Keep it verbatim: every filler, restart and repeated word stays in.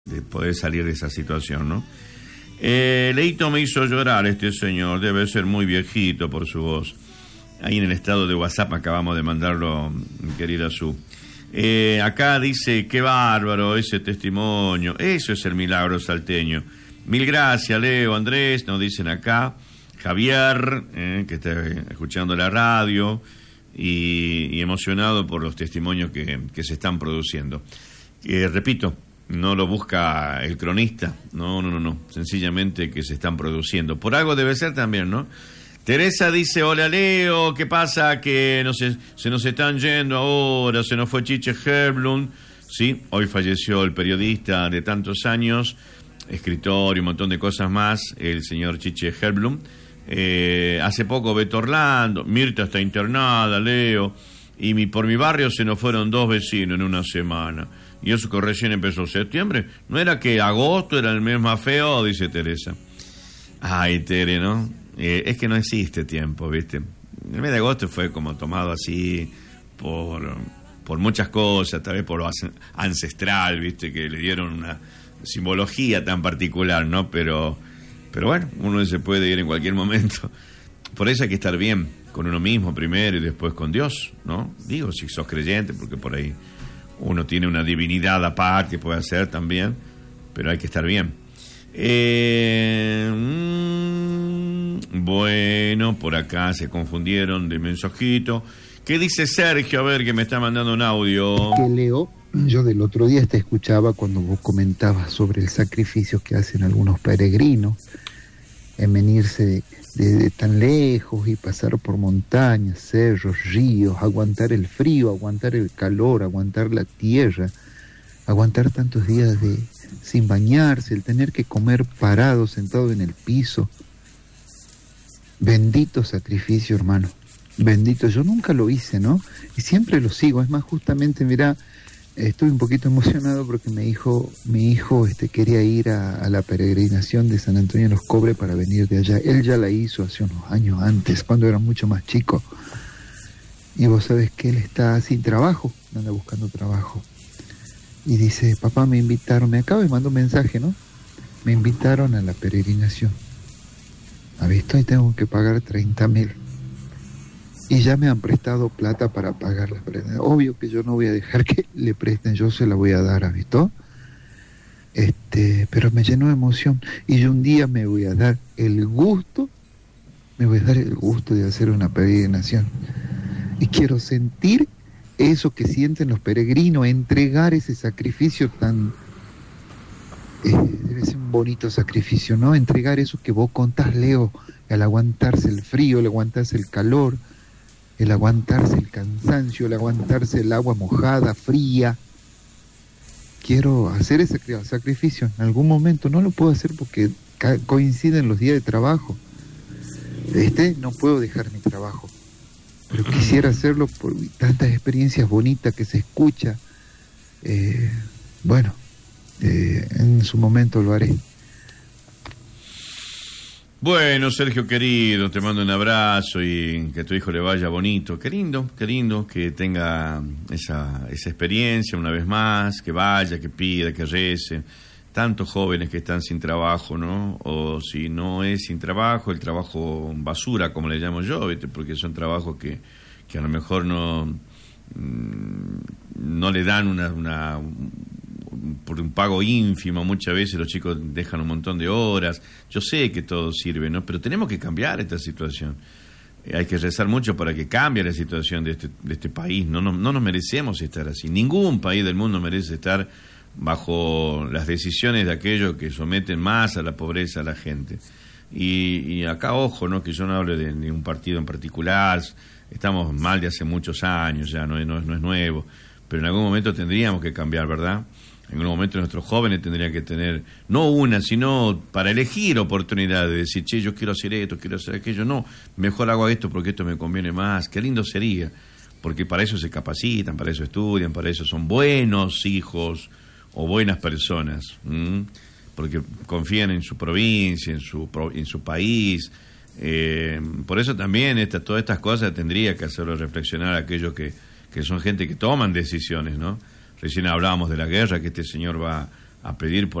de poder salir de esa situación, ¿no? Eh, Leito me hizo llorar este señor, debe ser muy viejito por su voz. Ahí en el estado de WhatsApp acabamos de mandarlo, mi querida Su. Eh, acá dice, qué bárbaro ese testimonio, eso es el milagro salteño. Mil gracias, Leo, Andrés, nos dicen acá. Javier, eh, que está escuchando la radio y, y emocionado por los testimonios que, que se están produciendo. Eh, repito, no lo busca el cronista, no, no, no, no, sencillamente que se están produciendo. Por algo debe ser también, ¿no? Teresa dice, hola Leo, ¿qué pasa? Que no se, se nos están yendo ahora, se nos fue Chiche Herblum, sí, hoy falleció el periodista de tantos años, escritor y un montón de cosas más, el señor Chiche Herblum. Eh, hace poco Beto Orlando, Mirta está internada, Leo, y mi, por mi barrio se nos fueron dos vecinos en una semana. Y eso que recién empezó septiembre. ¿No era que agosto era el mes más feo? Dice Teresa. Ay, Tere, ¿no? Eh, es que no existe tiempo, ¿viste? El mes de agosto fue como tomado así por, por muchas cosas, tal vez por lo ancestral, ¿viste? Que le dieron una simbología tan particular, ¿no? Pero, pero bueno, uno se puede ir en cualquier momento. Por eso hay que estar bien con uno mismo primero y después con Dios, ¿no? Digo, si sos creyente, porque por ahí uno tiene una divinidad aparte, puede hacer también, pero hay que estar bien. Eh, mmm, bueno, por acá se confundieron de mensajito. ¿Qué dice Sergio? A ver, que me está mandando un audio. Que Leo, yo del otro día te escuchaba cuando vos comentabas sobre el sacrificio que hacen algunos peregrinos en venirse de, de, de tan lejos y pasar por montañas, cerros, ríos, aguantar el frío, aguantar el calor, aguantar la tierra, aguantar tantos días de sin bañarse, el tener que comer parado, sentado en el piso. Bendito sacrificio, hermano, bendito. Yo nunca lo hice, ¿no? Y siempre lo sigo. Es más, justamente, mira, estoy un poquito emocionado porque mi hijo, mi hijo este, quería ir a, a la peregrinación de San Antonio de los Cobres para venir de allá. Él ya la hizo hace unos años antes, cuando era mucho más chico. Y vos sabés que él está sin trabajo, anda buscando trabajo. Y dice, papá, me invitaron, me acaba de mandar un mensaje, ¿no? Me invitaron a la peregrinación. ¿Ha visto? Y tengo que pagar treinta mil. Y ya me han prestado plata para pagar la peregrinación. Obvio que yo no voy a dejar que le presten, yo se la voy a dar, ¿ha visto? Este, pero me llenó de emoción. Y yo un día me voy a dar el gusto, me voy a dar el gusto de hacer una peregrinación. Y quiero sentir eso que sienten los peregrinos, entregar ese sacrificio tan... Eh, debe ser un bonito sacrificio, ¿no? Entregar eso que vos contás, Leo, al aguantarse el frío, el aguantarse el calor, el aguantarse el cansancio, el aguantarse el agua mojada, fría. Quiero hacer ese sacrificio en algún momento. No lo puedo hacer porque coinciden los días de trabajo. Este, no puedo dejar mi trabajo. Pero quisiera hacerlo por tantas experiencias bonitas que se escucha. Eh, bueno, eh, en su momento lo haré. Bueno, Sergio querido, te mando un abrazo y que a tu hijo le vaya bonito. Qué lindo, qué lindo que tenga esa, esa experiencia una vez más, que vaya, que pida, que rece. Tantos jóvenes que están sin trabajo, ¿no? O si no es sin trabajo, el trabajo basura, como le llamo yo, ¿viste? Porque son trabajos que, que a lo mejor no, no le dan una, una por un pago ínfimo. Muchas veces los chicos dejan un montón de horas. Yo sé que todo sirve, ¿no? Pero tenemos que cambiar esta situación. Eh, hay que rezar mucho para que cambie la situación de este, de este país. No, no, no nos merecemos estar así. Ningún país del mundo merece estar bajo las decisiones de aquellos que someten más a la pobreza a la gente. Y, y acá, ojo, no que yo no hable de, de un partido en particular, estamos mal de hace muchos años, ya no, no, no es nuevo, pero en algún momento tendríamos que cambiar, ¿verdad? En algún momento nuestros jóvenes tendrían que tener, no una, sino para elegir oportunidades, de decir, che, yo quiero hacer esto, quiero hacer aquello, no, mejor hago esto porque esto me conviene más. Qué lindo sería, porque para eso se capacitan, para eso estudian, para eso son buenos hijos o buenas personas, ¿m? Porque confían en su provincia, en su en su país. Eh, por eso también esta, todas estas cosas tendría que hacerlo reflexionar a aquellos que, que son gente que toman decisiones, ¿no? Recién hablábamos de la guerra, que este señor va a pedir por